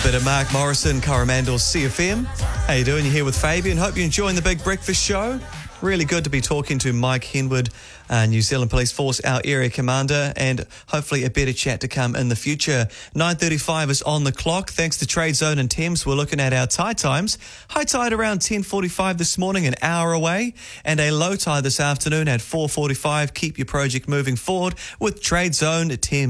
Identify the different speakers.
Speaker 1: Bit of Mark Morrison, Coromandel CFM. How you doing? You're here with Fabian. Hope you're enjoying the Big Breakfast Show. Really good to be talking to Mike Henwood, New Zealand Police Force, our area commander, and hopefully a better chat to come in the future. 9:35 is on the clock. Thanks to Trade Zone and Thames, we're looking at our tide times. High tide around 10:45 this morning, an hour away, and a low tide this afternoon at 4:45. Keep your project moving forward with Trade Zone Thames.